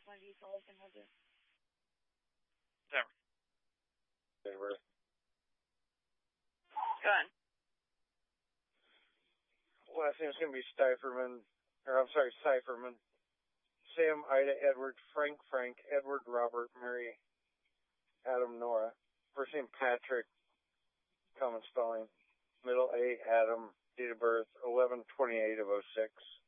one of these all can have it. Whatever. Go on. Last name's going to be Cypherman. Sam, Ida, Edward, Frank, Edward, Robert, Mary, Adam, Nora. First name Patrick, common spelling. Middle A, Adam, date of birth 11/28/06.